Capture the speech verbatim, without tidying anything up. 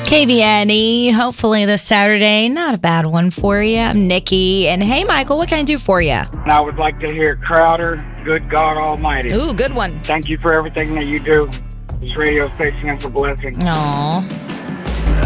K V N E, hopefully this Saturday, not a bad one for you. I'm Nikki, and hey, Michael, what can I do for you? And I would like to hear Crowder, Good God Almighty. Ooh, good one. Thank you for everything that you do. This radio station is a blessing. Aw.